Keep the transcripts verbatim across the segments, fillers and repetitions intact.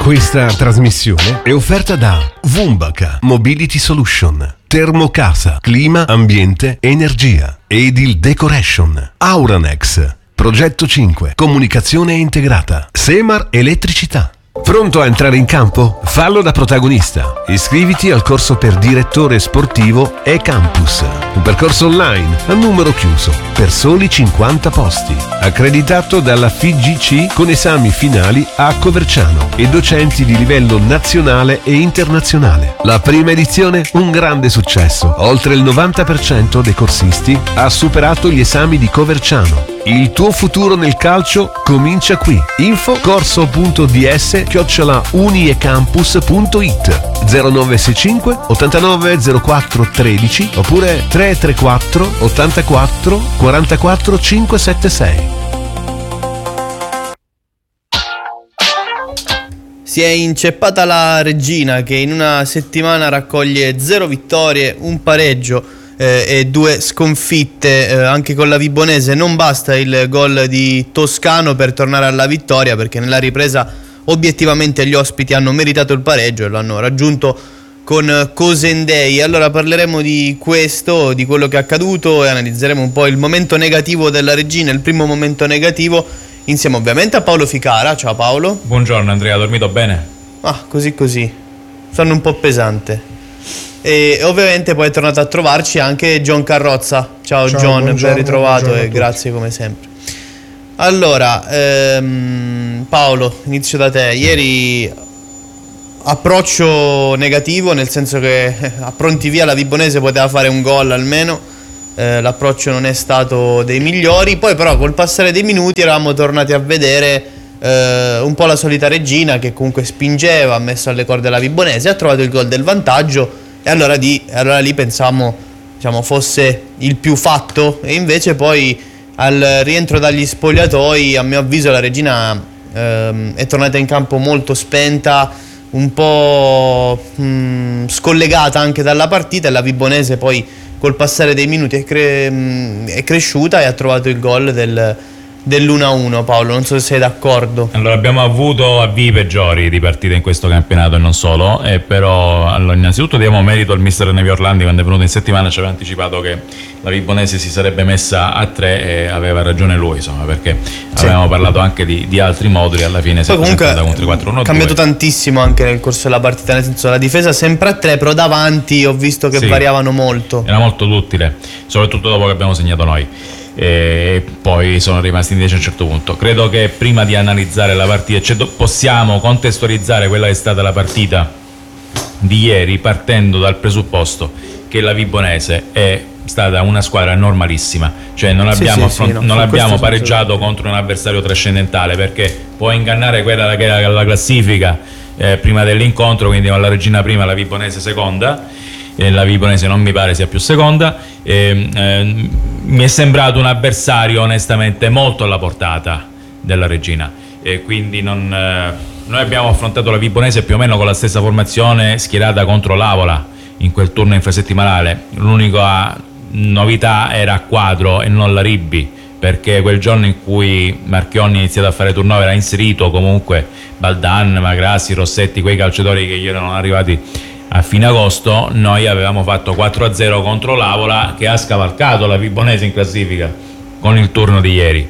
Questa trasmissione è offerta da Vumbaca Mobility Solution, Termocasa, Clima, Ambiente, Energia, Edil Decoration, Auranex, Progetto cinque, Comunicazione integrata, Semar Elettricità. Pronto a entrare in campo? Fallo da protagonista. Iscriviti al corso per direttore sportivo eCampus, un percorso online a numero chiuso per soli cinquanta posti, accreditato dalla F I G C con esami finali a Coverciano e docenti di livello nazionale e internazionale. La prima edizione un grande successo. Oltre il novanta per cento dei corsisti ha superato gli esami di Coverciano. Il tuo futuro nel calcio comincia qui. Info corso.ds chiocciola uniecampus punto it zero nove sei cinque ottantanove zero quattro tredici oppure tre tre quattro ottantaquattro quarantaquattro cinquecentosettantasei. Si è inceppata la Reggina, che in una settimana raccoglie zero vittorie, un pareggio Eh, e due sconfitte. Eh, anche con la Vibonese non basta il gol di Toscano per tornare alla vittoria, perché nella ripresa obiettivamente gli ospiti hanno meritato il pareggio e lo hanno raggiunto con Cosendei. Allora parleremo di questo, di quello che è accaduto, e analizzeremo un po' il momento negativo della Reggina, il primo momento negativo, insieme ovviamente a Paolo Ficara. Ciao Paolo. Buongiorno Andrea, dormito bene? Ah, così così, sono un po' pesante. E ovviamente poi è tornato a trovarci anche John Carrozza. Ciao, Ciao John, ben ritrovato e grazie come sempre. Allora, ehm, Paolo, inizio da te. Ieri approccio negativo, nel senso che a pronti via la Vibonese poteva fare un gol almeno, eh, l'approccio non è stato dei migliori. Poi però col passare dei minuti eravamo tornati a vedere eh, un po' la solita Reggina, che comunque spingeva, ha messo alle corde la Vibonese, ha trovato il gol del vantaggio. E allora, di, allora lì pensavamo, diciamo, fosse il più fatto, e invece poi al rientro dagli spogliatoi, a mio avviso, la Reggina ehm, è tornata in campo molto spenta, un po' mh, scollegata anche dalla partita, e la Vibonese poi col passare dei minuti è, cre- mh, è cresciuta e ha trovato il gol del dell'uno a uno. Paolo, non so se sei d'accordo. Allora, abbiamo avuto avvii peggiori di partite in questo campionato e non solo, eh, però allora, innanzitutto diamo merito al mister Nevi Orlandi, quando è venuto in settimana ci aveva anticipato che la Vibonese si sarebbe messa a tre, e aveva ragione lui, insomma, perché sì, avevamo parlato anche di, di altri moduli, alla fine si è presentata con tre quattro uno due. È cambiato tantissimo anche nel corso della partita, nel senso la difesa sempre a tre, però davanti ho visto che sì, variavano molto. Era molto duttile, soprattutto dopo che abbiamo segnato noi. E poi sono rimasti indietro a un certo punto. Credo che prima di analizzare la partita, cioè, possiamo contestualizzare quella che è stata la partita di ieri partendo dal presupposto che la Vibonese è stata una squadra normalissima, cioè non abbiamo, sì, sì, affront- sì, no, non abbiamo pareggiato contro un avversario trascendentale, perché può ingannare quella che era la classifica eh, prima dell'incontro, quindi con la Reggina prima, la Vibonese seconda. E la Vibonese non mi pare sia più seconda. E, eh, mi è sembrato un avversario onestamente molto alla portata della Reggina, e quindi non, eh, noi abbiamo affrontato la Vibonese più o meno con la stessa formazione schierata contro l'Avola in quel turno infrasettimanale. L'unica novità era a quadro e non la Ribbi, perché quel giorno in cui Marchionni ha iniziato a fare turnover ha inserito comunque Baldan, Magrassi, Rossetti, quei calciatori che gli erano arrivati a fine agosto. Noi avevamo fatto quattro a zero contro l'Avola, che ha scavalcato la Vibonese in classifica con il turno di ieri,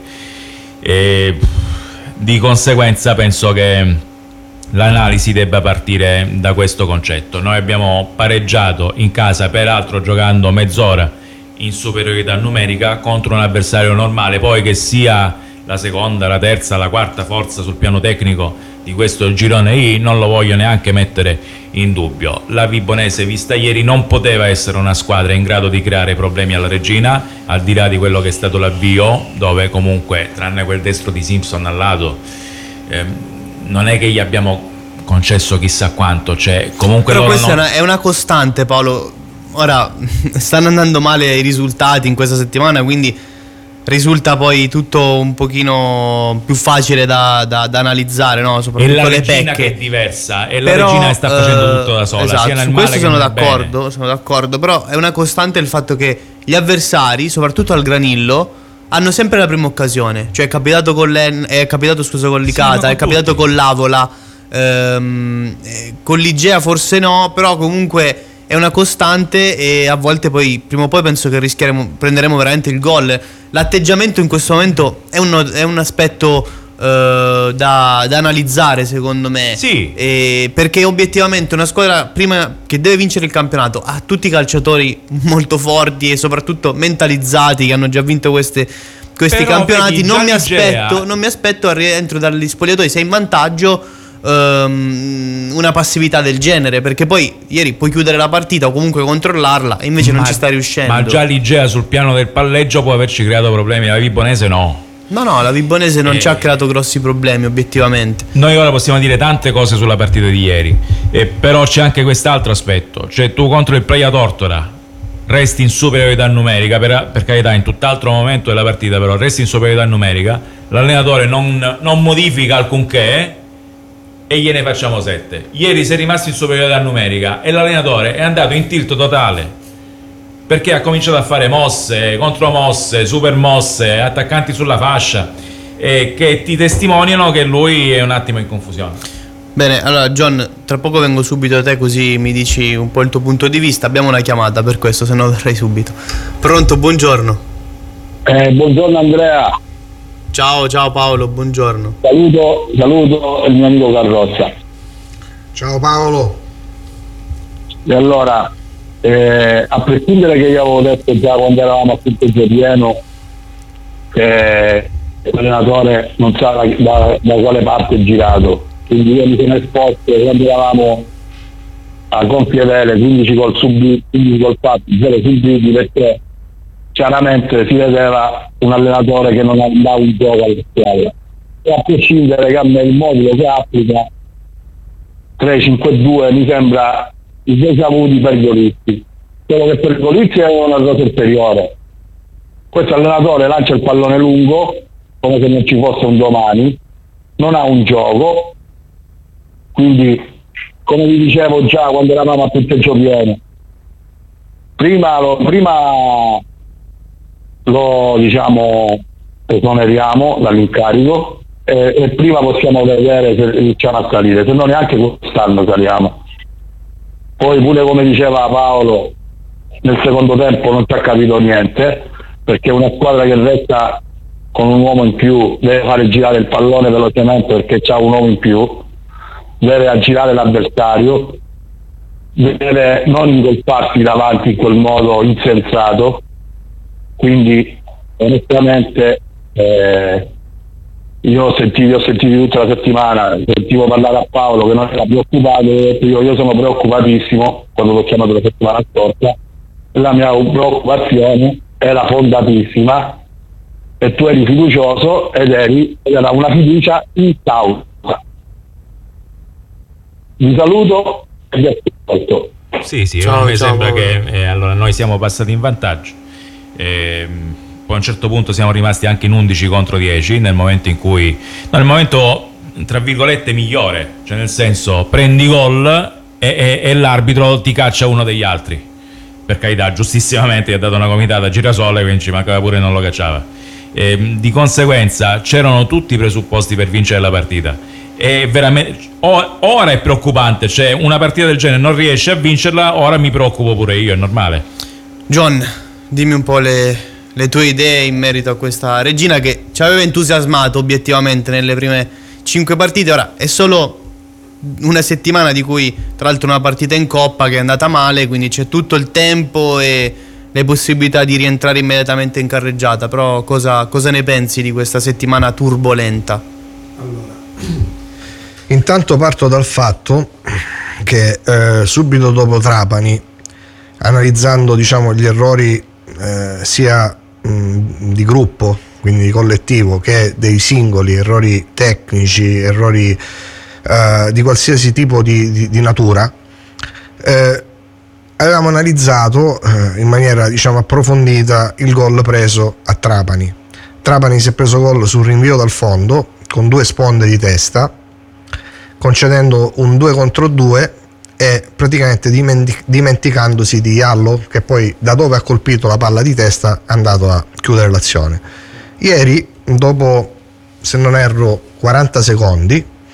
e di conseguenza penso che l'analisi debba partire da questo concetto. Noi abbiamo pareggiato in casa, peraltro giocando mezz'ora in superiorità numerica contro un avversario normale, poi che sia la seconda, la terza, la quarta forza sul piano tecnico di questo girone I, non lo voglio neanche mettere in dubbio. La Vibonese vista ieri non poteva essere una squadra in grado di creare problemi alla Reggina, al di là di quello che è stato l'avvio, dove comunque tranne quel destro di Simpson al lato ehm, non è che gli abbiamo concesso chissà quanto, cioè comunque però questa non... è, una, è una costante, Paolo. Ora stanno andando male i risultati in questa settimana, quindi risulta poi tutto un pochino più facile da, da, da analizzare, no? Soprattutto è la le Reggina pecche che è diversa, è la però, Reggina che sta facendo tutto da sola, esatto, sia nel su male questo che sono nel d'accordo, bene. sono d'accordo, però è una costante il fatto che gli avversari, soprattutto al Granillo, hanno sempre la prima occasione. Cioè è capitato con l'En, è capitato scusa con Licata, sì, è capitato tutti. con l'Avola, ehm, eh, con l'Igea forse no, però comunque è una costante e a volte poi prima o poi penso che rischieremo, prenderemo veramente il gol. L'atteggiamento in questo momento è un, è un aspetto uh, da, da analizzare secondo me, sì. E perché obiettivamente una squadra prima che deve vincere il campionato ha tutti i calciatori molto forti e soprattutto mentalizzati che hanno già vinto queste, questi Però campionati. vedi, non, mi Igea... aspetto, non mi aspetto al rientro dagli spogliatoi, sei in vantaggio, Um, una passività del genere, perché poi ieri puoi chiudere la partita o comunque controllarla e invece ma, non ci sta riuscendo. Ma già l'Igea sul piano del palleggio può averci creato problemi, la Vibonese no. No, no, la Vibonese non eh, ci ha creato grossi problemi obiettivamente. Noi ora possiamo dire tante cose sulla partita di ieri, eh, però c'è anche quest'altro aspetto, cioè tu contro il Praia Tortora resti in superiorità numerica, per, per carità in tutt'altro momento della partita, però resti in superiorità numerica, l'allenatore non, non modifica alcunché e gliene facciamo sette. Ieri si è rimasto in superiorità numerica e l'allenatore è andato in tilt totale, perché ha cominciato a fare mosse, contromosse, super mosse, attaccanti sulla fascia, eh, che ti testimoniano che lui è un attimo in confusione. Bene, allora John, tra poco vengo subito da te così mi dici un po' il tuo punto di vista. Abbiamo una chiamata per questo, se no verrei subito. Pronto, buongiorno. Eh, buongiorno Andrea. Ciao, ciao Paolo, buongiorno. Saluto, saluto il mio amico Carrozza. Ciao Paolo. E allora, eh, a prescindere che io avevo detto già quando eravamo a punteggio pieno che l'allenatore non sa da, da, da quale parte è girato, quindi io mi sono esposto quando eravamo a gonfie vele, quindici gol subiti, quindici gol fatti, zero subiti, perché chiaramente si vedeva un allenatore che non andava un gioco alla squadra. E a prescindere che a me il modulo che applica tre cinque due mi sembra i déjà vu di Pergolizzi, solo che Pergolizzi è una cosa superiore. Questo allenatore lancia il pallone lungo come se non ci fosse un domani, non ha un gioco, quindi come vi dicevo già quando eravamo a punteggio pieno, prima lo, prima lo diciamo esoneriamo dall'incarico e, e prima possiamo vedere se iniziamo a salire, se no neanche quest'anno saliamo. Poi pure come diceva Paolo, nel secondo tempo non ci ha capito niente, perché una squadra che resta con un uomo in più deve fare girare il pallone velocemente perché c'ha un uomo in più, deve aggirare l'avversario, deve non ingolfarsi davanti in quel modo insensato. Quindi onestamente eh, io ho sentito, ho sentito tutta la settimana, sentivo parlare a Paolo che non era preoccupato, io, io sono preoccupatissimo quando l'ho chiamato la settimana scorsa, la mia preoccupazione era fondatissima e tu eri fiducioso ed eri ed era una fiducia in causa. Vi saluto e vi ascolto. Sì, sì, ciao, a me ciao, sembra Paolo. che eh, allora noi siamo passati in vantaggio. E, poi a un certo punto siamo rimasti anche in undici contro dieci nel momento in cui no, nel momento tra virgolette migliore, cioè nel senso prendi gol e, e, e l'arbitro ti caccia uno degli altri, per carità giustissimamente gli ha dato una gomitata a Girasole, quindi ci mancava pure non lo cacciava, e, di conseguenza c'erano tutti i presupposti per vincere la partita. E veramente ora è preoccupante, cioè una partita del genere non riesce a vincerla, ora mi preoccupo pure io, è normale. John, dimmi un po' le, le tue idee in merito a questa regina che ci aveva entusiasmato obiettivamente nelle prime cinque partite. Ora è solo una settimana, di cui tra l'altro una partita in Coppa che è andata male, quindi c'è tutto il tempo e le possibilità di rientrare immediatamente in carreggiata. Però cosa, cosa ne pensi di questa settimana turbolenta? Allora, intanto parto dal fatto che eh, subito dopo Trapani, analizzando diciamo gli errori eh, sia mh, di gruppo, quindi di collettivo, che dei singoli, errori tecnici, errori eh, di qualsiasi tipo di, di, di natura, eh, avevamo analizzato eh, in maniera diciamo approfondita il gol preso a Trapani. Trapani si è preso gol sul rinvio dal fondo con due sponde di testa, concedendo un due contro due e praticamente dimenticandosi di Allo, che poi da dove ha colpito la palla di testa è andato a chiudere l'azione. Ieri, dopo, se non erro, quaranta secondi,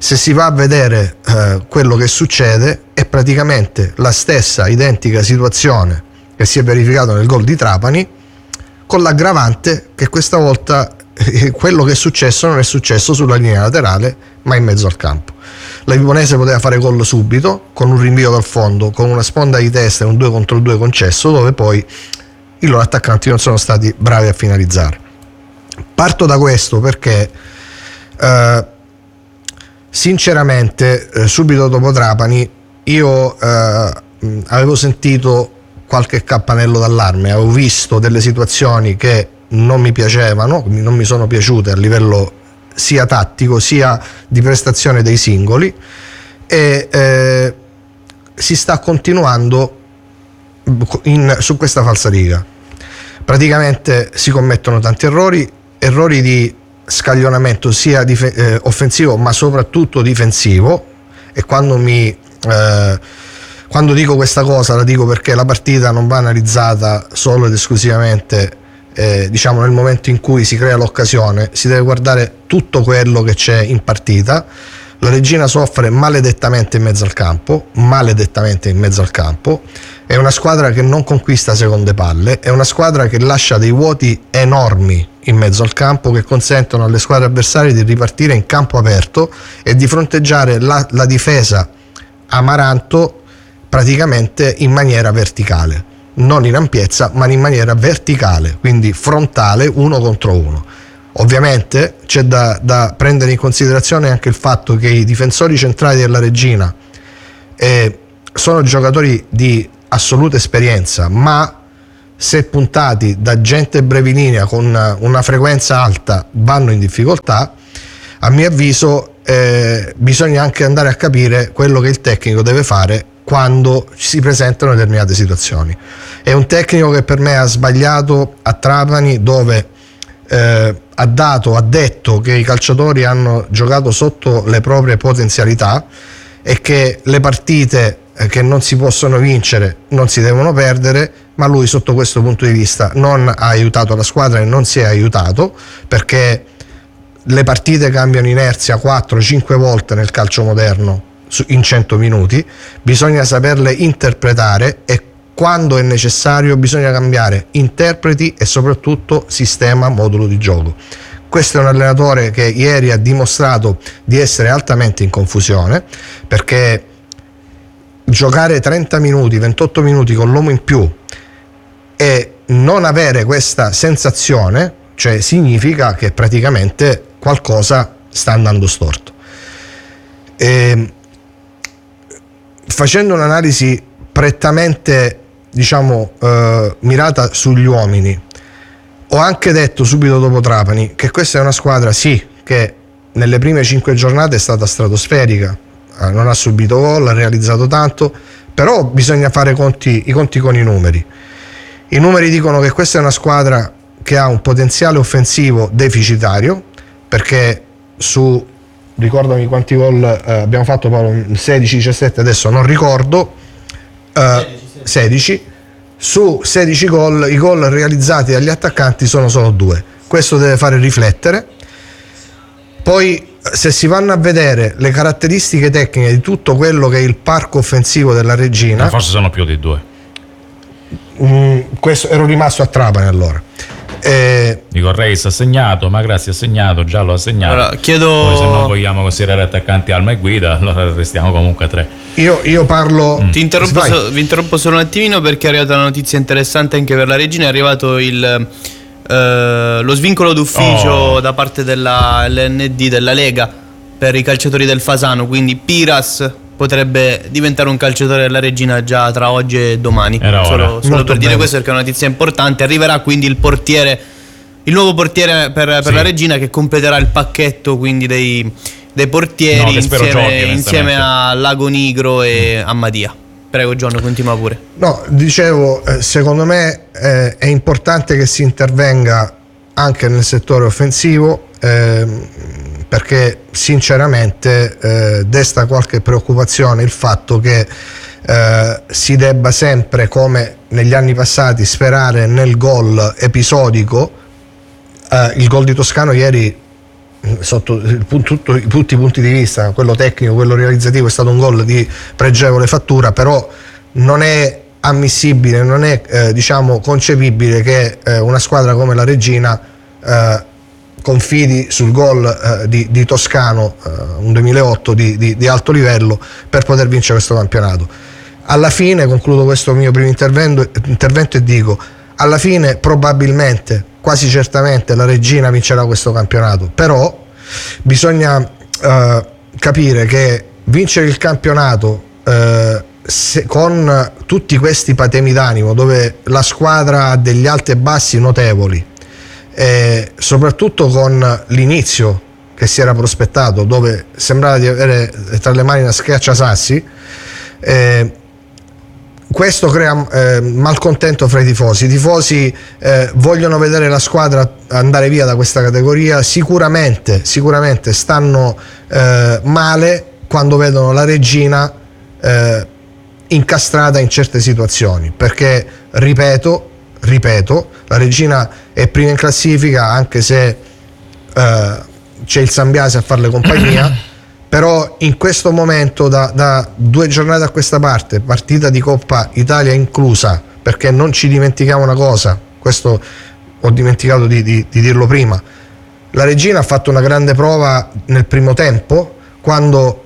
Se si va a vedere eh, quello che succede, è praticamente la stessa identica situazione che si è verificata nel gol di Trapani, con l'aggravante che questa volta eh, quello che è successo non è successo sulla linea laterale, ma in mezzo al campo. La Vibonese poteva fare gol subito, con un rinvio dal fondo, con una sponda di testa e un due contro due concesso, dove poi i loro attaccanti non sono stati bravi a finalizzare. Parto da questo perché eh, sinceramente eh, subito dopo Trapani io eh, avevo sentito qualche campanello d'allarme, avevo visto delle situazioni che non mi piacevano, non mi sono piaciute a livello sia tattico sia di prestazione dei singoli, e eh, si sta continuando in, su questa falsariga. Praticamente si commettono tanti errori, errori di scaglionamento sia dif- eh, offensivo ma soprattutto difensivo, e quando mi eh, quando dico questa cosa la dico perché la partita non va analizzata solo ed esclusivamente eh, diciamo nel momento in cui si crea l'occasione, si deve guardare tutto quello che c'è in partita. La Regina soffre maledettamente in mezzo al campo, maledettamente in mezzo al campo, è una squadra che non conquista seconde palle, è una squadra che lascia dei vuoti enormi in mezzo al campo che consentono alle squadre avversarie di ripartire in campo aperto e di fronteggiare la, la difesa Amaranto praticamente in maniera verticale, non in ampiezza ma in maniera verticale, quindi frontale, uno contro uno. Ovviamente c'è da, da prendere in considerazione anche il fatto che i difensori centrali della Regina eh, sono giocatori di assoluta esperienza, ma se puntati da gente brevilinea con una, una frequenza alta vanno in difficoltà. A mio avviso eh, bisogna anche andare a capire quello che il tecnico deve fare quando si presentano determinate situazioni. È un tecnico che per me ha sbagliato a Trapani, dove eh, ha dato, ha detto che i calciatori hanno giocato sotto le proprie potenzialità e che le partite che non si possono vincere non si devono perdere, ma lui sotto questo punto di vista non ha aiutato la squadra e non si è aiutato, perché le partite cambiano inerzia quattro cinque volte nel calcio moderno in cento minuti, bisogna saperle interpretare e quando è necessario bisogna cambiare interpreti e soprattutto sistema, modulo di gioco. Questo è un allenatore che ieri ha dimostrato di essere altamente in confusione, perché giocare trenta minuti, ventotto minuti con l'uomo in più e non avere questa sensazione, cioè significa che praticamente qualcosa sta andando storto. E, facendo un'analisi prettamente diciamo eh, mirata sugli uomini, ho anche detto subito dopo Trapani che questa è una squadra sì che nelle prime cinque giornate è stata stratosferica, eh, non ha subito gol, ha realizzato tanto, però bisogna fare conti, i conti con i numeri. I numeri dicono che questa è una squadra che ha un potenziale offensivo deficitario, perché su, ricordami quanti gol eh, abbiamo fatto, Paolo, sedici diciassette, adesso non ricordo, eh, sedici, su sedici gol i gol realizzati dagli attaccanti sono solo due. Questo deve fare riflettere. Poi se si vanno a vedere le caratteristiche tecniche di tutto quello che è il parco offensivo della Regina, forse sono più di due. mh, questo, ero rimasto a Trapani allora. Eh, Dico, Reis ha segnato, Magrassi ha segnato, Giallo ha segnato. Allora, chiedo... Poi se non vogliamo considerare attaccanti Alma e Guida, allora restiamo comunque a tre. io, io parlo Mm. Ti interrompo, Vai. so- vi interrompo solo un attimino perché è arrivata una notizia interessante anche per la Regina. È arrivato il, eh, lo svincolo d'ufficio Oh. da parte della L N D, della Lega, per i calciatori del Fasano, quindi Piras potrebbe diventare un calciatore della Regina già tra oggi e domani. Era ora. Solo, solo Molto per dire bene. questo, perché è una notizia importante. Arriverà quindi il portiere, il nuovo portiere per, per Sì. la Regina, che completerà il pacchetto quindi dei, dei portieri, No, che spero insieme, giochi, onestamente. insieme a Lago Nigro e a Madia. Prego John, continua pure. No, dicevo, eh, secondo me eh, è importante che si intervenga anche nel settore offensivo, ehm, perché sinceramente eh, desta qualche preoccupazione il fatto che eh, si debba sempre, come negli anni passati, sperare nel gol episodico. Eh, il gol di Toscano ieri sotto il punto, tutto, tutti i punti di vista, quello tecnico, quello realizzativo, è stato un gol di pregevole fattura, però non è ammissibile, non è eh, diciamo concepibile che eh, una squadra come la Reggina eh, confidi sul gol eh, di, di Toscano, eh, un duemilaotto di, di, di alto livello, per poter vincere questo campionato. Alla fine, concludo questo mio primo intervento, intervento e dico, alla fine probabilmente, quasi certamente, la Reggina vincerà questo campionato, però bisogna eh, capire che vincere il campionato eh, se, con tutti questi patemi d'animo, dove la squadra ha degli alti e bassi notevoli, e soprattutto con l'inizio che si era prospettato, dove sembrava di avere tra le mani una schiacciasassi, eh, questo crea eh, malcontento fra i tifosi. I tifosi eh, vogliono vedere la squadra andare via da questa categoria, sicuramente, sicuramente stanno eh, male quando vedono la Reggina eh, incastrata in certe situazioni, perché ripeto, ripeto, la Reggina è prima in classifica, anche se eh, c'è il Sambiase a farle compagnia. Però in questo momento, da, da due giornate a questa parte, partita di Coppa Italia inclusa, perché non ci dimentichiamo una cosa, questo ho dimenticato di, di, di dirlo prima, la Reggina ha fatto una grande prova nel primo tempo, quando,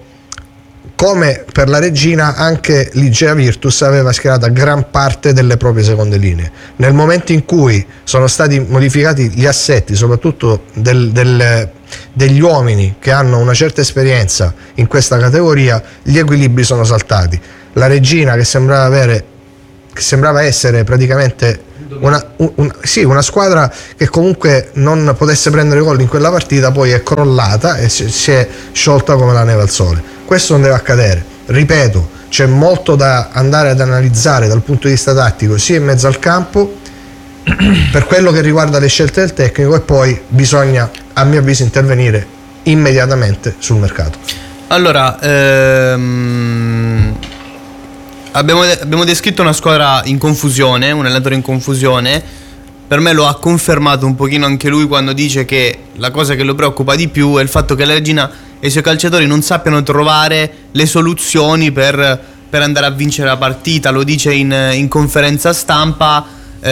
come per la Reggina, anche l'Igea Virtus aveva schierato gran parte delle proprie seconde linee. Nel momento in cui sono stati modificati gli assetti, soprattutto del, del degli uomini che hanno una certa esperienza in questa categoria, gli equilibri sono saltati. La Reggina, che sembrava avere che sembrava essere praticamente una, un, un, sì, una squadra che comunque non potesse prendere gol in quella partita, poi è crollata e si, si è sciolta come la neve al sole. Questo non deve accadere, ripeto, c'è molto da andare ad analizzare dal punto di vista tattico, sia in mezzo al campo per quello che riguarda le scelte del tecnico, e poi bisogna, a mio avviso, intervenire immediatamente sul mercato. Allora, ehm, abbiamo, abbiamo descritto una squadra in confusione, un allenatore in confusione. Per me lo ha confermato un pochino anche lui quando dice che la cosa che lo preoccupa di più è il fatto che la Reggina e i suoi calciatori non sappiano trovare le soluzioni per, per andare a vincere la partita. Lo dice in, in conferenza stampa,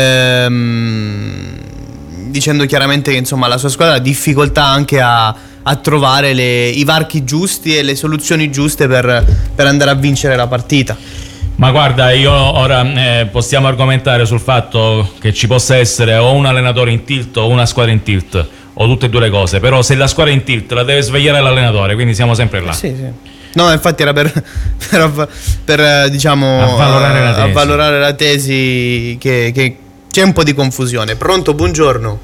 Ehm, dicendo chiaramente che insomma la sua squadra ha difficoltà anche a, a trovare le, i varchi giusti e le soluzioni giuste per, per andare a vincere la partita. Ma guarda, io ora eh, possiamo argomentare sul fatto che ci possa essere o un allenatore in tilt o una squadra in tilt, o tutte e due le cose, però se la squadra è in tilt la deve svegliare l'allenatore, quindi siamo sempre là. Sì, sì. No, infatti era per, per, per diciamo avvalorare la tesi, avvalorare la tesi che, che c'è un po' di confusione. Pronto, buongiorno.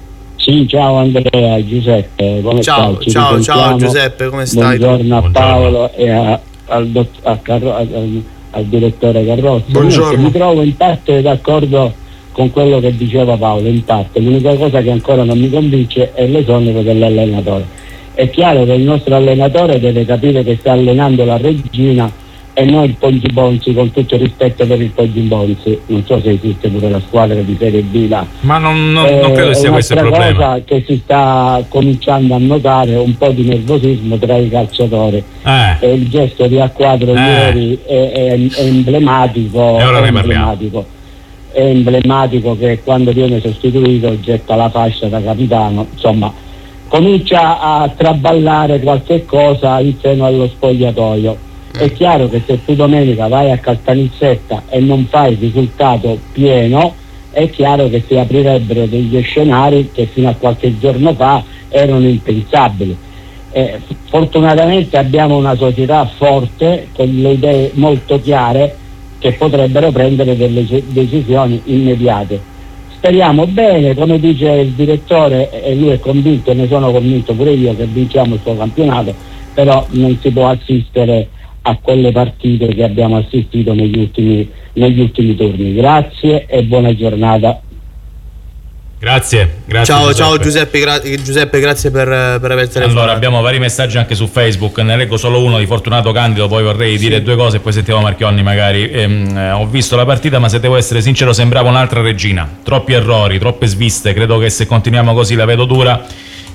Sì, ciao Andrea, Giuseppe, come ciao, stai? Ci ciao, ciao risentiamo. Giuseppe, come stai? Buongiorno a Buongiorno. Paolo e a, al, dott- a Carro- al, al direttore Carrozza. Buongiorno. Mi trovo in parte d'accordo con quello che diceva Paolo, in parte. L'unica cosa che ancora non mi convince è l'esonero dell'allenatore. È chiaro che il nostro allenatore deve capire che sta allenando la Reggina e non il Poggi Bonzi, con tutto il rispetto per il Poggi Bonzi. Non so se esiste pure la squadra di Serie B là. Ma non, non, non credo sia questo il problema. Cosa che si sta cominciando a notare un po' di nervosismo tra i calciatori, Eh. e il gesto di Acquadro Eh. ieri è, è, è emblematico, E ora è ne parliamo. emblematico è emblematico che quando viene sostituito getta la fascia da capitano, insomma comincia a traballare qualche cosa in seno allo spogliatoio. È chiaro che se tu domenica vai a Caltanissetta e non fai il risultato pieno, è chiaro che si aprirebbero degli scenari che fino a qualche giorno fa erano impensabili. Eh, fortunatamente abbiamo una società forte con le idee molto chiare che potrebbero prendere delle decisioni immediate. Speriamo bene, come dice il direttore, e lui è convinto, ne sono convinto pure io, che vinciamo il suo campionato, però non si può assistere a quelle partite che abbiamo assistito negli ultimi, negli ultimi turni. Grazie e buona giornata. Grazie, grazie. Ciao, Giuseppe. ciao Giuseppe, gra- Giuseppe, grazie per, per aver telefonato. Allora, abbiamo vari messaggi anche su Facebook, ne leggo solo uno di Fortunato Candido, poi vorrei Sì. dire due cose e poi sentiamo Marchionni magari. Ehm, eh, ho visto la partita, ma se devo essere sincero sembrava un'altra Reggina, troppi errori, troppe sviste, credo che se continuiamo così la vedo dura.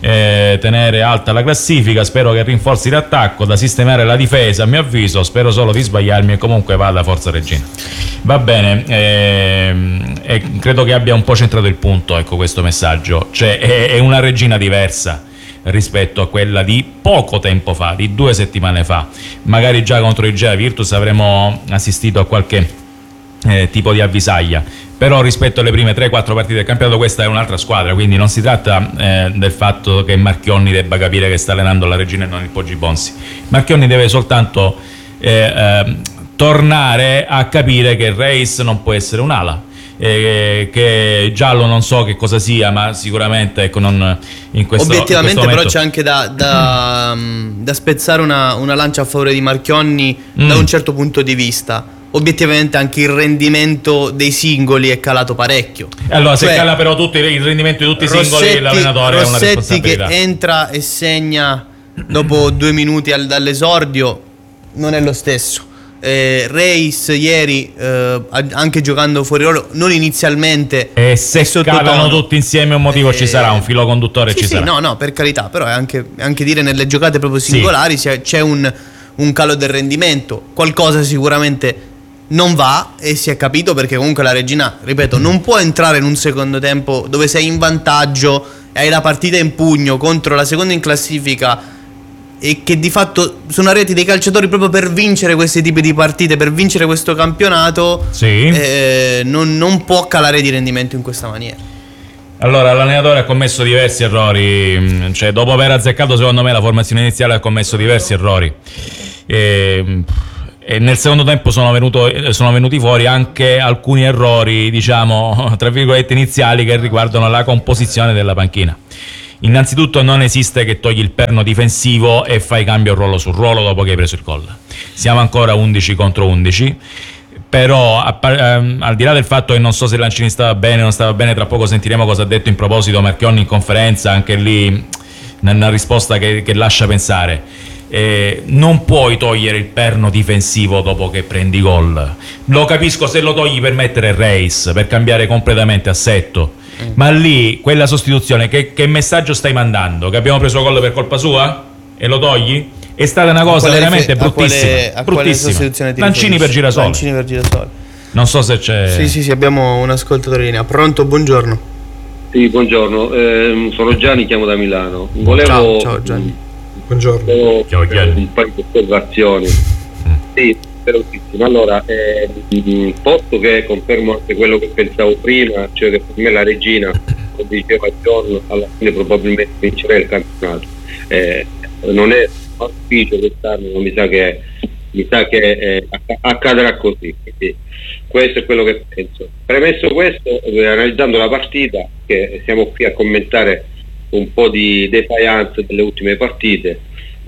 eh, tenere alta la classifica, spero che rinforzi l'attacco, da sistemare la difesa a mio avviso, spero solo di sbagliarmi e comunque vada Forza Regina. Va bene, ehm, e credo che abbia un po' centrato il punto, ecco, questo messaggio, cioè è, è una Regina diversa rispetto a quella di poco tempo fa, di due settimane fa. Magari già contro il Gela Virtus avremmo assistito a qualche eh, tipo di avvisaglia, però rispetto alle prime tre quattro partite del campionato questa è un'altra squadra, quindi non si tratta eh, del fatto che Marchionni debba capire che sta allenando la Regina e non il Poggi Bonsi. Marchionni deve soltanto eh, eh, tornare a capire che Reis non può essere un'ala, Eh, che Giallo non so che cosa sia, ma sicuramente ecco, non in questo, obiettivamente in questo però momento... c'è anche da, da, da spezzare una, una lancia a favore di Marchionni mm. da un certo punto di vista. Obiettivamente anche il rendimento dei singoli è calato parecchio. Allora cioè, se cala però tutti, il rendimento di tutti i Rossetti, singoli, l'allenatore ha una responsabilità. Rossetti che entra e segna dopo due minuti al, dall'esordio non è lo stesso. Eh, Reis ieri eh, anche giocando fuori ruolo, non inizialmente, e se scalano tutti insieme un motivo eh, ci sarà, un filo conduttore sì, ci sì, sarà. No, no, per carità, però è anche, anche dire nelle giocate proprio singolari sì. c'è, c'è un, un calo del rendimento, qualcosa sicuramente non va e si è capito, perché comunque la Regina, ripeto, non può entrare in un secondo tempo dove sei in vantaggio e hai la partita in pugno contro la seconda in classifica, e che di fatto sono arrivati dei calciatori proprio per vincere questi tipi di partite, per vincere questo campionato, sì. eh, non, non può calare di rendimento in questa maniera. Allora l'allenatore ha commesso diversi errori, cioè dopo aver azzeccato secondo me la formazione iniziale ha commesso diversi errori e, e nel secondo tempo sono, venuto, sono venuti fuori anche alcuni errori, diciamo tra virgolette iniziali, che riguardano la composizione della panchina. Innanzitutto non esiste che togli il perno difensivo e fai cambio ruolo su ruolo dopo che hai preso il gol. Siamo ancora undici contro undici, però a, ehm, al di là del fatto che non so se Lancini stava bene o non stava bene, tra poco sentiremo cosa ha detto in proposito Marchionni in conferenza, anche lì una risposta che, che lascia pensare. Eh, non puoi togliere il perno difensivo dopo che prendi gol. Lo capisco se lo togli per mettere Reis, per cambiare completamente assetto, ma lì quella sostituzione che, che messaggio stai mandando? Che abbiamo preso gol per colpa sua e lo togli? È stata una cosa veramente rifer- bruttissima, a quale, a bruttissima. Lancini per Girasoli. Lancini per Girasoli. Non so se c'è. Sì, sì, sì, abbiamo un ascoltatore in linea. Pronto, buongiorno. Sì, buongiorno. Eh, sono Gianni, chiamo da Milano. Volevo, ciao, ciao Gianni. Buongiorno. Volevo, ciao Gianni. Un paio di osservazioni. Mm. Sì, velocissimo. Allora, eh, posto che confermo anche quello che pensavo prima, cioè che per me la Regina, come diceva John, alla fine probabilmente vincerà il campionato. Eh, non è auspicio quest'anno, non mi sa che mi sa che eh, accadrà così. Quindi questo è quello che penso. Premesso questo, eh, analizzando la partita, che siamo qui a commentare un po' di defiance delle ultime partite,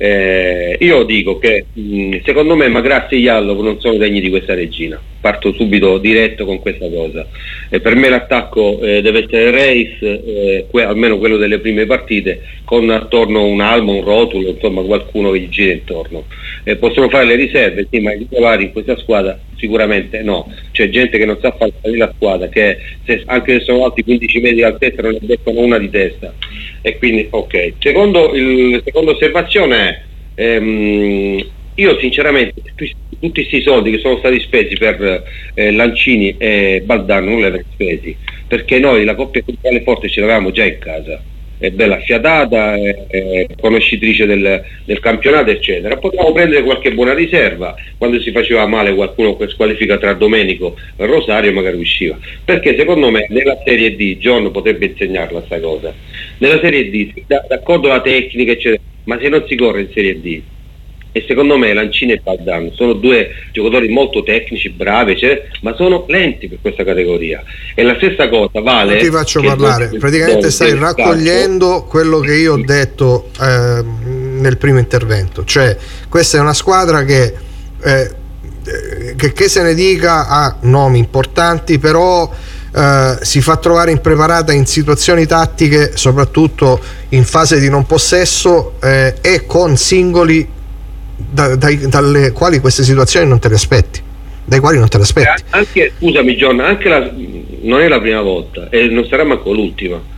eh, io dico che mh, secondo me Magrassi e Jallo non sono degni di questa Regina. Parto subito diretto con questa cosa. Eh, per me l'attacco eh, deve essere Reis, eh, que- almeno quello delle prime partite, con attorno un Alma, un Rotulo, insomma qualcuno che gli gira intorno. Eh, possono fare le riserve, sì, ma i titolari in questa squadra sicuramente no. C'è gente che non sa fare la squadra, che se, anche se sono alti quindici metri di altezza non ne beccano una di testa. E quindi ok. Secondo il seconda osservazione è ehm, io sinceramente tutti questi soldi che sono stati spesi per eh, Lancini e Baldan non li avrei spesi, perché noi la coppia culturale forte ce l'avevamo già in casa, è bella affiatata, è, è conoscitrice del, del campionato eccetera. Potevamo prendere qualche buona riserva, quando si faceva male qualcuno che squalifica tra Domenico e Rosario magari usciva, perché secondo me nella Serie D John potrebbe insegnarla sta cosa. Nella Serie D d'accordo la tecnica eccetera, ma se non si corre in Serie D, e secondo me Lancini e Baldan sono due giocatori molto tecnici, bravi, eccetera, ma sono lenti per questa categoria. E la stessa cosa vale. Non ti faccio parlare, praticamente stai raccogliendo calcio. Quello che io ho detto eh, nel primo intervento, cioè questa è una squadra che, eh, che, che se ne dica ha nomi importanti, però eh, si fa trovare impreparata in situazioni tattiche, soprattutto in fase di non possesso, eh, e con singoli Da, dai, dalle quali queste situazioni non te le aspetti, dai quali non te le aspetti. Anche, scusami John, anche la, non è la prima volta e non sarà manco l'ultima,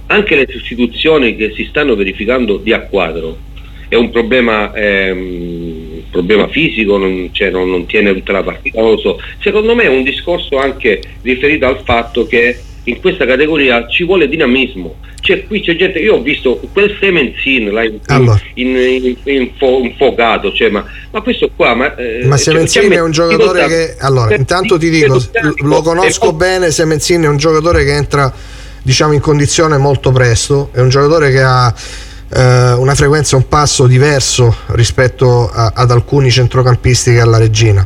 anche le sostituzioni che si stanno verificando di a quadro è un problema, ehm, problema fisico, non, cioè non, non tiene tutta la partita, non lo so. Secondo me è un discorso anche riferito al fatto che in questa categoria ci vuole dinamismo. Cioè qui c'è gente, io ho visto quel Semensin là in, allora. in, in, in fo, infocato, cioè, ma, ma questo qua ma, eh, ma Semensin cioè, è un giocatore che, allora intanto ti dico, lo conosco bene, Semensin è un giocatore che entra, diciamo, in condizione molto presto, è un giocatore che ha eh, una frequenza, un passo diverso rispetto a, ad alcuni centrocampisti che ha la Regina,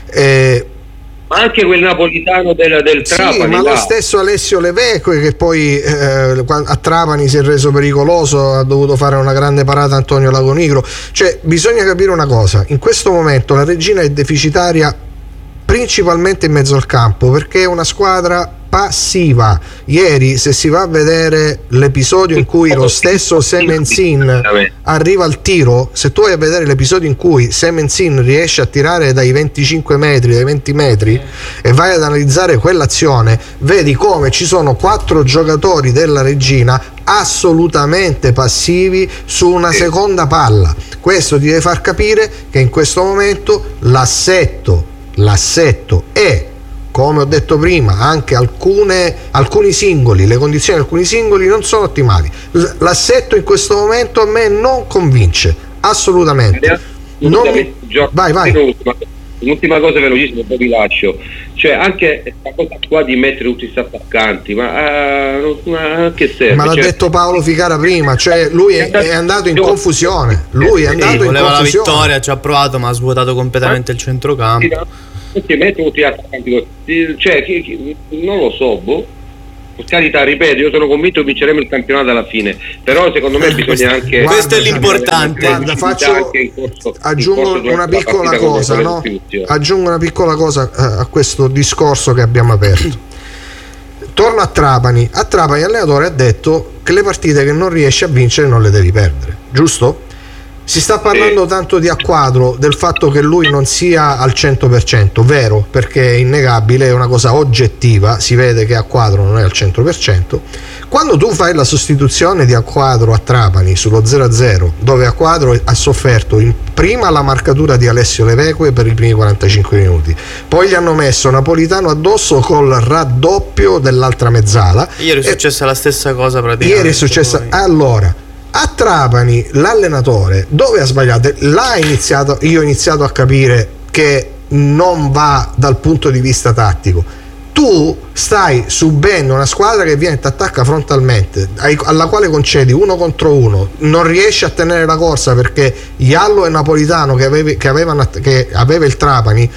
e ma anche quel napolitano del, del Trapani, sì, ma là. Lo stesso Alessio Leveque, che poi eh, a Trapani si è reso pericoloso, ha dovuto fare una grande parata Antonio Lagonigro. Cioè bisogna capire una cosa: in questo momento la Regina è deficitaria principalmente in mezzo al campo, perché è una squadra passiva. Ieri, se si va a vedere l'episodio in cui lo stesso Semensin arriva al tiro, se tu vai a vedere l'episodio in cui Semensin riesce a tirare dai venticinque metri, dai venti metri, e vai ad analizzare quell'azione, vedi come ci sono quattro giocatori della Regina assolutamente passivi su una seconda palla. Questo ti deve far capire che in questo momento l'assetto l'assetto è, come ho detto prima, anche alcune, alcuni singoli, le condizioni di alcuni singoli non sono ottimali. L'assetto in questo momento a me non convince assolutamente. Non mi... Vai, vai. Un'ultima cosa velocissima, poi vi lascio. Cioè anche questa cosa qua di mettere tutti questi attaccanti, ma, uh, ma che serve? Ma l'ha cioè, detto Paolo Ficara prima, cioè lui è, è andato in confusione. Lui è andato sì, in voleva confusione. la vittoria, ci ha provato, ma ha svuotato completamente il centrocampo. Perché mettere tutti gli attaccanti, cioè chi, chi, non lo so, boh. Per carità, ripeto, io sono convinto che vinceremo il campionato alla fine, però secondo me bisogna anche, guarda, questo è l'importante. Guarda, faccio corso, aggiungo una piccola cosa, no? Aggiungo una piccola cosa a questo discorso che abbiamo aperto. Torno a Trapani. A Trapani l'allenatore ha detto che le partite che non riesci a vincere non le devi perdere, giusto? Si sta parlando tanto di Acquadro, del fatto che lui non sia al cento per cento, vero, perché è innegabile, è una cosa oggettiva, si vede che Acquadro non è al cento per cento. Quando tu fai la sostituzione di Acquadro a Trapani sullo zero a zero, dove Acquadro ha sofferto in prima la marcatura di Alessio Leveque per i primi quarantacinque minuti, poi gli hanno messo Napolitano addosso col raddoppio dell'altra mezzala. Ieri è successa la stessa cosa praticamente. Ieri è successa, poi. Allora a Trapani l'allenatore dove ha sbagliato? L'ha iniziato, io ho iniziato a capire che non va dal punto di vista tattico. Tu stai subendo una squadra che viene e ti attacca frontalmente, alla quale concedi uno contro uno, non riesci a tenere la corsa perché Iallo e Napolitano che, avevi, che, avevano, che aveva il Trapani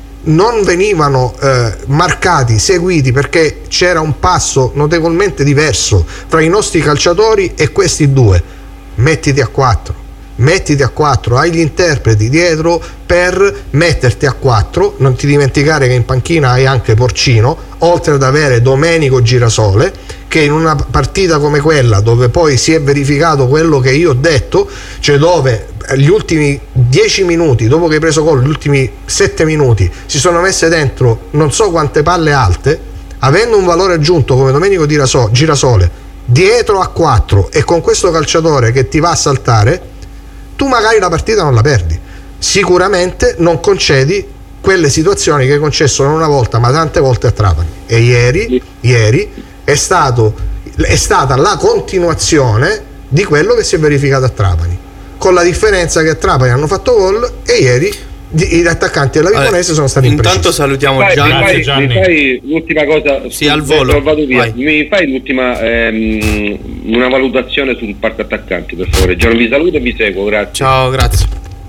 non venivano eh, marcati, seguiti, perché c'era un passo notevolmente diverso tra i nostri calciatori e questi due. Mettiti a quattro, mettiti a quattro, hai gli interpreti dietro per metterti a quattro. Non ti dimenticare che in panchina hai anche Porcino, oltre ad avere Domenico Girasole, che in una partita come quella, dove poi si è verificato quello che io ho detto, cioè dove gli ultimi dieci minuti, dopo che hai preso gol, gli ultimi sette minuti, si sono messe dentro non so quante palle alte, avendo un valore aggiunto come Domenico Girasole dietro a quattro e con questo calciatore che ti va a saltare, tu magari la partita non la perdi. Sicuramente non concedi quelle situazioni che hai concesso non una volta ma tante volte a Trapani, e ieri, ieri è, stato, è stata la continuazione di quello che si è verificato a Trapani, con la differenza che a Trapani hanno fatto gol e ieri gli attaccanti della Vibonese allora, sono stati intanto imprecisi. Salutiamo fai, Gianni. Mi fai, Gianni. Mi fai l'ultima cosa, sì, al volo. Vado via. Mi fai l'ultima ehm, una valutazione sul parco attaccanti, per favore. Gianni, vi saluto e vi seguo, grazie. Ciao, grazie.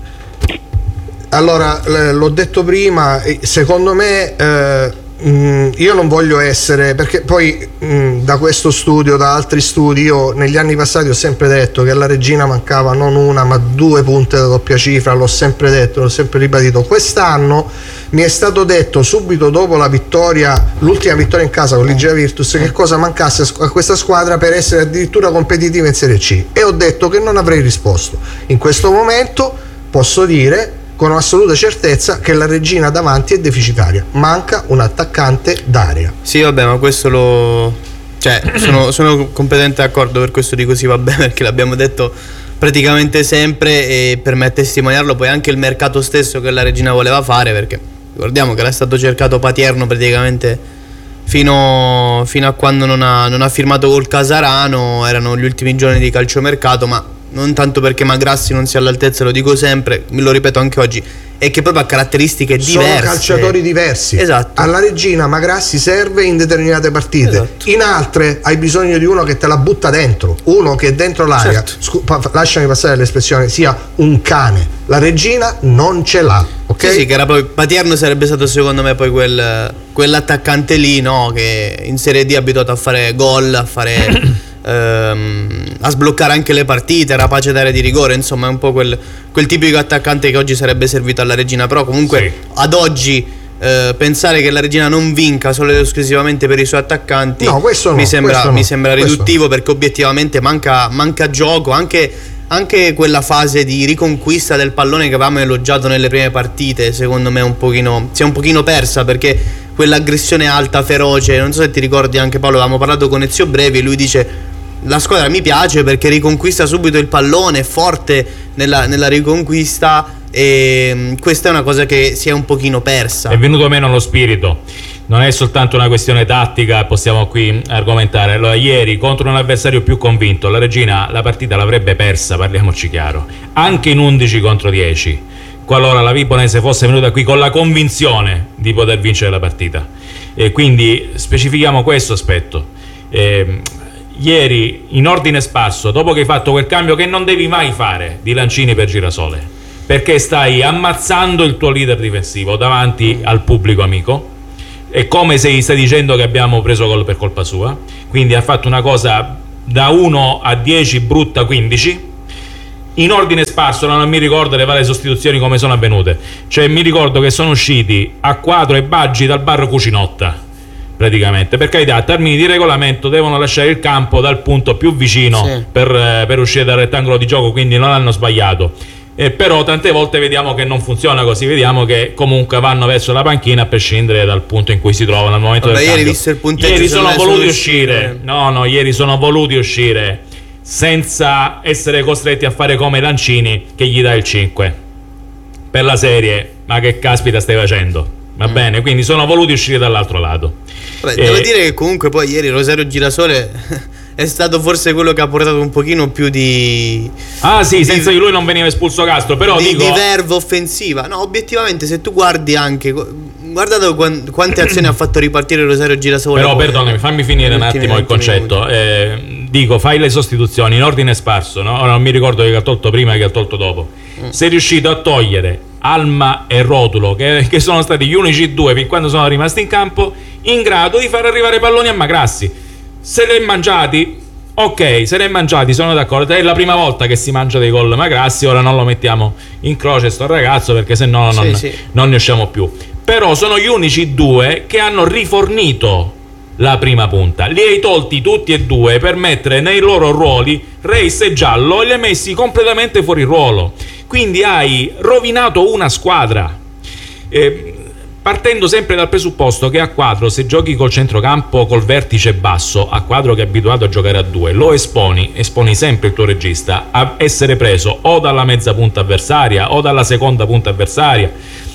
Allora, l'ho detto prima, secondo me eh, mh, io non voglio essere, perché poi mh, da questo studio, da altri studi, io negli anni passati ho sempre detto che alla Regina mancava non una ma due punte da doppia cifra, l'ho sempre detto, l'ho sempre ribadito. Quest'anno mi è stato detto subito dopo la vittoria, l'ultima vittoria in casa con l'Igea Virtus, che cosa mancasse a questa squadra per essere addirittura competitiva in Serie C, e ho detto che non avrei risposto. In questo momento posso dire con assoluta certezza che la Regina davanti è deficitaria, manca un attaccante d'area. Sì, vabbè, ma questo lo cioè sono, sono completamente d'accordo, per questo dico sì, va bene, perché l'abbiamo detto praticamente sempre, e per me a testimoniarlo poi anche il mercato stesso che la Regina voleva fare, perché ricordiamo che era stato cercato Patierno praticamente fino, fino a quando non ha, non ha firmato col Casarano, erano gli ultimi giorni di calciomercato, ma non tanto perché Magrassi non sia all'altezza, lo dico sempre, lo ripeto anche oggi, è che proprio ha caratteristiche diverse. Sono calciatori diversi. Esatto. Alla Regina Magrassi serve in determinate partite, esatto. In altre hai bisogno di uno che te la butta dentro, uno che dentro l'aria, certo. scu- pa- lasciami passare l'espressione, sia un cane. La Regina non ce l'ha, ok? Sì, sì, che era poi Patierno sarebbe stato secondo me poi quel, quell'attaccante lì, no? Che in Serie D è abituato a fare gol, a fare ehm, a sbloccare anche le partite, rapace d'area di rigore, insomma è un po' quel, quel tipico attaccante che oggi sarebbe servito alla Regina. Però comunque sì. ad oggi eh, pensare che la Regina non vinca solo ed esclusivamente per i suoi attaccanti, no, questo no, mi sembra, questo no, mi sembra riduttivo, no. perché obiettivamente manca, manca gioco, anche, anche quella fase di riconquista del pallone che avevamo elogiato nelle prime partite, secondo me un pochino, si è un pochino persa, perché quell'aggressione alta, feroce, non so se ti ricordi anche Paolo, avevamo parlato con Ezio Brevi e lui dice: la squadra mi piace perché riconquista subito il pallone, è forte nella, nella riconquista, e questa è una cosa che si è un pochino persa. È venuto meno lo spirito, non è soltanto una questione tattica, possiamo qui argomentare. Allora, ieri contro un avversario più convinto, la Regina la partita l'avrebbe persa, parliamoci chiaro, anche in undici contro dieci, qualora la Vibonese fosse venuta qui con la convinzione di poter vincere la partita. E quindi specifichiamo questo aspetto. Eh, ieri in ordine sparso, dopo che hai fatto quel cambio che non devi mai fare di Lancini per Girasole, perché stai ammazzando il tuo leader difensivo davanti al pubblico amico, è come se gli stai dicendo che abbiamo preso gol per colpa sua, quindi ha fatto una cosa da uno a dieci brutta quindici. In ordine sparso non mi ricordo le varie sostituzioni come sono avvenute, cioè mi ricordo che sono usciti a Quadro e Baggi dal bar Cucinotta praticamente, per carità, a termini di regolamento devono lasciare il campo dal punto più vicino, sì, per, per uscire dal rettangolo di gioco, quindi non hanno sbagliato. Eh, però tante volte vediamo che non funziona così, vediamo che comunque vanno verso la panchina a prescindere dal punto in cui si trovano al momento Vabbè, del ieri, cambio. visto il punteggio, ieri sono voluti uscire, uscire no no ieri sono voluti uscire senza essere costretti a fare come Lancini che gli dà il cinque per la serie, ma che caspita stai facendo, va mm. bene, quindi sono voluti uscire dall'altro lato. Vabbè, devo eh, dire che comunque poi ieri Rosario Girasole è stato forse quello che ha portato un pochino più di ah sì, di, senza di lui non veniva espulso Castro, però di, dico di verve offensiva. No, obiettivamente se tu guardi anche, guardate quante azioni ha fatto ripartire Rosario Girasole. Però perdonami, fammi finire un attimo il concetto. Eh, dico, fai le sostituzioni in ordine sparso, no? Ora non mi ricordo che ha tolto prima e che ha tolto dopo. Mm. Sei riuscito a togliere Alma e Rotulo, che, che sono stati gli unici due fin quando sono rimasti in campo in grado di far arrivare palloni a Magrassi. Se li hai mangiati, ok, se li hai mangiati, sono d'accordo. È la prima volta che si mangia dei gol Magrassi, ora non lo mettiamo in croce sto ragazzo, perché se no non, sì, sì. non ne usciamo più. Però sono gli unici due che hanno rifornito la prima punta. Li hai tolti tutti e due per mettere nei loro ruoli Reis e Giallo e li hai messi completamente fuori ruolo. Quindi hai rovinato una squadra. Eh, partendo sempre dal presupposto che a Quadro, se giochi col centrocampo col vertice basso, a Quadro che è abituato a giocare a due, lo esponi, esponi sempre il tuo regista a essere preso o dalla mezza punta avversaria o dalla seconda punta avversaria,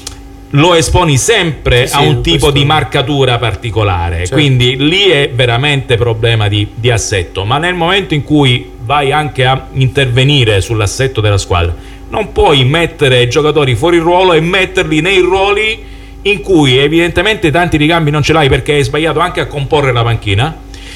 lo esponi sempre sì, a un tipo questo... di marcatura particolare, certo. Quindi lì è veramente problema di, di assetto. Ma nel momento in cui vai anche a intervenire sull'assetto della squadra, non puoi mettere giocatori fuori ruolo e metterli nei ruoli in cui evidentemente tanti ricambi non ce l'hai, perché hai sbagliato anche a comporre la panchina.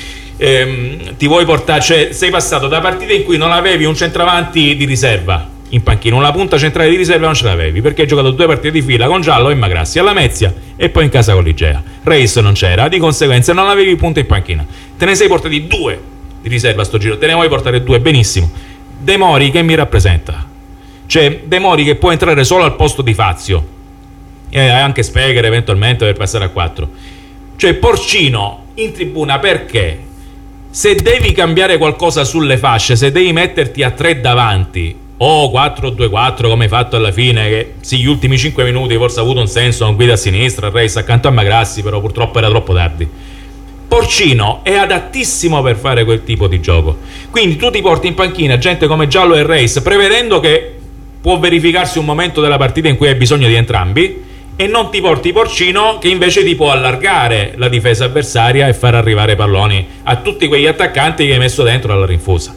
Ehm, ti vuoi portare, cioè sei passato da partite in cui non avevi un centravanti di riserva in panchina, una punta centrale di riserva non ce l'avevi, perché hai giocato due partite di fila con Giallo e Magrassi alla Mezia e poi in casa con Ligea. Reis non c'era, di conseguenza non avevi punta in panchina, te ne sei portati due di riserva sto giro, te ne vuoi portare due, benissimo. De Mori che mi rappresenta? Cioè De Mori che può entrare solo al posto di Fazio e anche Speger eventualmente per passare a quattro, cioè Porcino in tribuna, perché se devi cambiare qualcosa sulle fasce, se devi metterti a tre davanti o quattro due quattro come hai fatto alla fine, che sì, gli ultimi cinque minuti forse ha avuto un senso, un guida a sinistra, Reis accanto a Magrassi, però purtroppo era troppo tardi. Porcino è adattissimo per fare quel tipo di gioco, quindi tu ti porti in panchina gente come Giallo e Reis, prevedendo che può verificarsi un momento della partita in cui hai bisogno di entrambi, e non ti porti Porcino, che invece ti può allargare la difesa avversaria e far arrivare palloni a tutti quegli attaccanti che hai messo dentro alla rinfusa.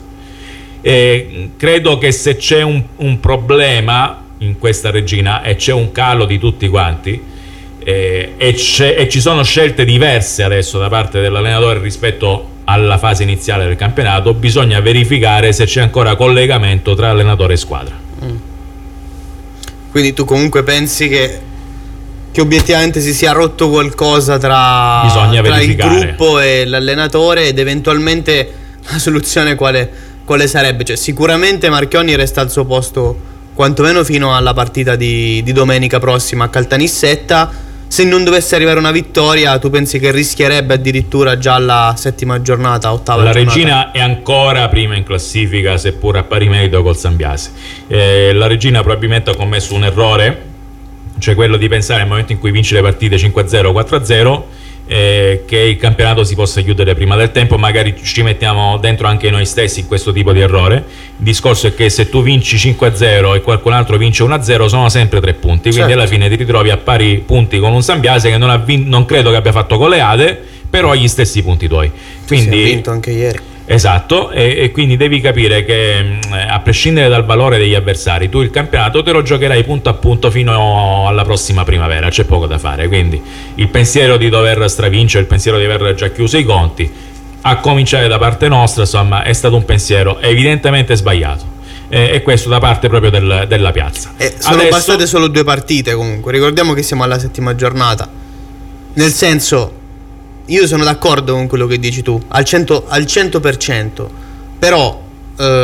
Eh, credo che se c'è un, un problema in questa Regina e c'è un calo di tutti quanti, eh, e, c'è, e ci sono scelte diverse adesso da parte dell'allenatore rispetto alla fase iniziale del campionato, bisogna verificare se c'è ancora collegamento tra allenatore e squadra. Mm. Quindi tu comunque pensi che, che obiettivamente si sia rotto qualcosa tra, Bisogna tra il verificare. gruppo e l'allenatore, ed eventualmente la soluzione quale, quale sarebbe? Cioè, sicuramente Marchionni resta al suo posto quantomeno fino alla partita di, di domenica prossima a Caltanissetta. Se non dovesse arrivare una vittoria, tu pensi che rischierebbe addirittura già la settima giornata, ottava La giornata? Regina è ancora prima in classifica, seppur a pari merito col Sambiase. Eh, la Regina probabilmente ha commesso un errore, cioè quello di pensare nel momento in cui vince le partite cinque a zero, quattro a zero, eh, che il campionato si possa chiudere prima del tempo. Magari ci mettiamo dentro anche noi stessi in questo tipo di errore. Il discorso è che se tu vinci cinque a zero e qualcun altro vince uno a zero, sono sempre tre punti, quindi certo, alla fine ti ritrovi a pari punti con un Sambiase che non, ha vin- non credo che abbia fatto goleade, però ha gli stessi punti tuoi. Quindi, si è vinto anche ieri. Esatto, e, e quindi devi capire che mh, a prescindere dal valore degli avversari, tu il campionato te lo giocherai punto a punto fino alla prossima primavera, c'è poco da fare. Quindi il pensiero di dover stravincere, il pensiero di aver già chiuso i conti, a cominciare da parte nostra, insomma, è stato un pensiero evidentemente sbagliato, e, e questo da parte proprio del, della piazza. Eh, sono Adesso, passate solo due partite comunque, ricordiamo che siamo alla settima giornata, nel senso, io sono d'accordo con quello che dici tu al cento per cento, però eh,